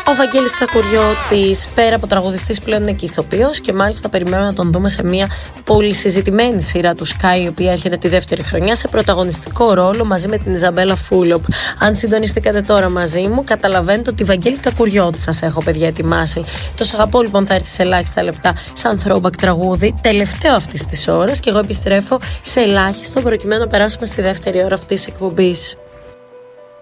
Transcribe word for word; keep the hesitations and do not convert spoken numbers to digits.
Ο Βαγγέλης Κακουριώτης, πέρα από τραγουδιστής, πλέον είναι και ηθοποιός και μάλιστα περιμένουμε να τον δούμε σε μια πολύ συζητημένη σειρά του Sky, η οποία έρχεται τη δεύτερη χρονιά σε πρωταγωνιστικό ρόλο μαζί με την Ιζαμπέλα Φούλοπ. Αν συντονιστήκατε τώρα μαζί μου, καταλαβαίνετε ότι Βαγγέλη Κακουριώτη σας έχω, παιδιά, ετοιμάσει. Το «Σ' αγαπώ» λοιπόν θα έρθει σε ελάχιστα λεπτά σαν throwback τραγούδι, τελευταίο αυτής της ώρας, και εγώ επιστρέφω σε ελάχιστο προκειμένου να περάσουμε στη δεύτερη ώρα αυτής της εκπομπής.